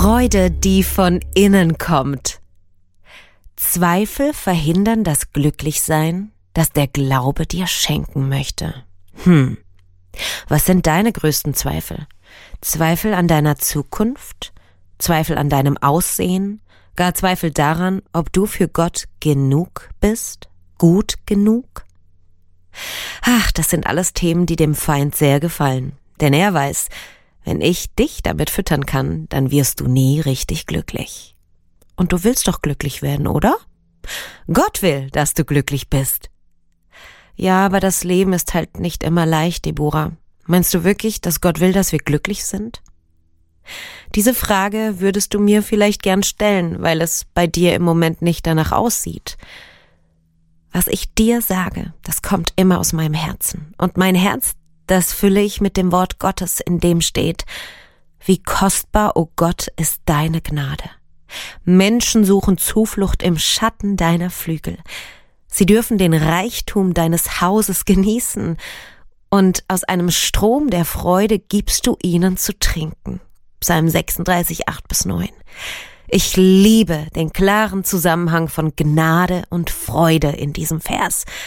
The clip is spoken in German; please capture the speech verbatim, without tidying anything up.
Freude, die von innen kommt. Zweifel verhindern das Glücklichsein, das der Glaube dir schenken möchte. Hm, was sind deine größten Zweifel? Zweifel an deiner Zukunft? Zweifel an deinem Aussehen? Gar Zweifel daran, ob du für Gott genug bist? Gut genug? Ach, das sind alles Themen, die dem Feind sehr gefallen. Denn er weiß, wenn ich dich damit füttern kann, dann wirst du nie richtig glücklich. Und du willst doch glücklich werden, oder? Gott will, dass du glücklich bist. Ja, aber das Leben ist halt nicht immer leicht, Deborah. Meinst du wirklich, dass Gott will, dass wir glücklich sind? Diese Frage würdest du mir vielleicht gern stellen, weil es bei dir im Moment nicht danach aussieht. Was ich dir sage, das kommt immer aus meinem Herzen. Und mein Herz, das fülle ich mit dem Wort Gottes, in dem steht: Wie kostbar, o Gott, ist deine Gnade. Menschen suchen Zuflucht im Schatten deiner Flügel. Sie dürfen den Reichtum deines Hauses genießen, und aus einem Strom der Freude gibst du ihnen zu trinken. Psalm sechsunddreißig, acht bis neun. Ich liebe den klaren Zusammenhang von Gnade und Freude in diesem Vers.